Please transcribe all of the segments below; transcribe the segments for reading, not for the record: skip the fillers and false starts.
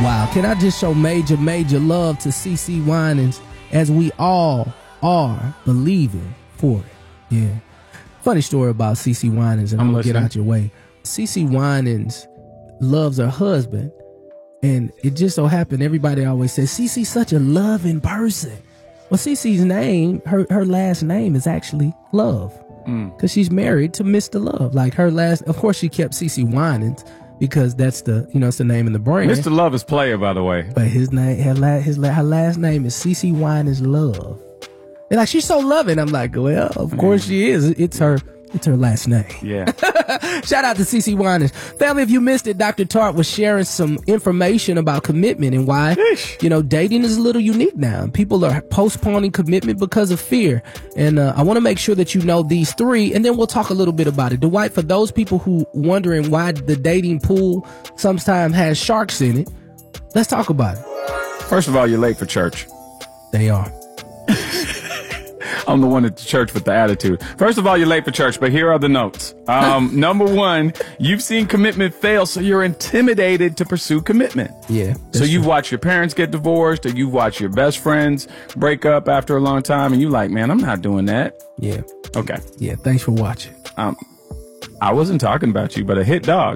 Wow. Can I just show major love to CeCe Winans, as we all are believing for it. Yeah. Funny story about CeCe Winans, and I'm going to get out your way. CeCe Winans loves her husband, and it just so happened everybody always says, CeCe's such a loving person. Well, CeCe's name, her last name is actually Love, because she's married to Mr. Love. Like her last, of course she kept CeCe Winans, because that's the, it's the name in the brand. Mr. Love is player, by the way. But his name, her last name is CeCe Winans Love. And like, she's so loving. I'm like, well, of course she is. It's her last name. Yeah. Shout out to CeCe Winans. Family, if you missed it, Dr. Tart was sharing some information about commitment and why, dating is a little unique now. People are postponing commitment because of fear. And I want to make sure that you know these three, and then we'll talk a little bit about it. Dwight, for those people who wondering why the dating pool sometimes has sharks in it, let's talk about it. First of all, you're late for church. They are. I'm the one at the church with the attitude. First of all, you're late for church, but here are the notes. Number one, you've seen commitment fail, so you're intimidated to pursue commitment. Yeah. So you watch your parents get divorced, or you watch your best friends break up after a long time, and you like, man, I'm not doing that. Yeah. Okay. Yeah, thanks for watching. I wasn't talking about you, but a hit dog.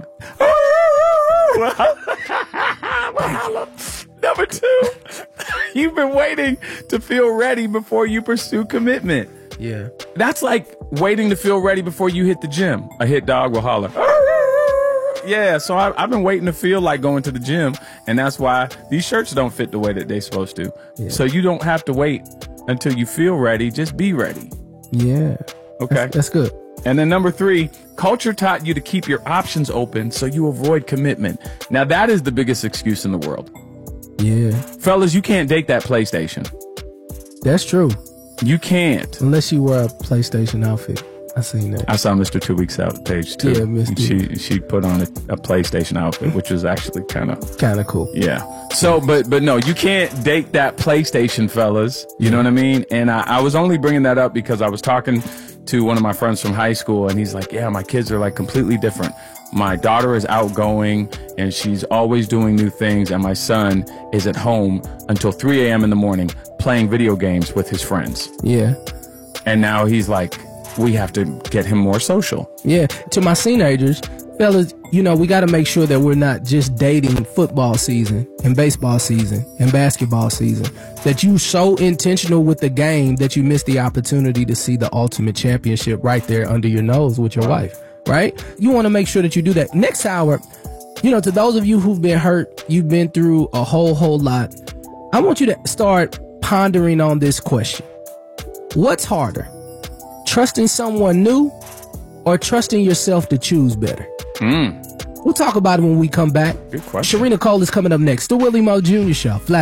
Number two, you've been waiting to feel ready before you pursue commitment. Yeah. That's like waiting to feel ready before you hit the gym. A hit dog will holler. Yeah, so I've been waiting to feel like going to the gym, and that's why these shirts don't fit the way that they're supposed to. Yeah. So you don't have to wait until you feel ready. Just be ready. Yeah. Okay. That's good. And then number three, culture taught you to keep your options open so you avoid commitment. Now that is the biggest excuse in the world. Yeah. Fellas, you can't date that PlayStation. That's true. You can't. Unless you wear a PlayStation outfit. I seen that. I saw Mr. 2 Weeks Out page 2. Yeah, Mr. She put on a PlayStation outfit, which was actually kind of cool. Yeah. So, but no, you can't date that PlayStation, fellas. You know what I mean? And I was only bringing that up because I was talking to one of my friends from high school, and he's like, yeah, my kids are like completely different. My daughter is outgoing and she's always doing new things, and my son is at home until 3 a.m. in the morning playing video games with his friends. Yeah. And now he's like, we have to get him more social. Yeah. To my teenagers, fellas, we got to make sure that we're not just dating football season and baseball season and basketball season, that you so intentional with the game that you miss the opportunity to see the ultimate championship right there under your nose with your wife. Right? You want to make sure that you do that. Next hour, to those of you who've been hurt, you've been through a whole lot. I want you to start pondering on this question. What's harder? Trusting someone new or trusting yourself to choose better? We'll talk about it when we come back. Good question. Sharina Cole is coming up next. The Willie Moore Jr. Show.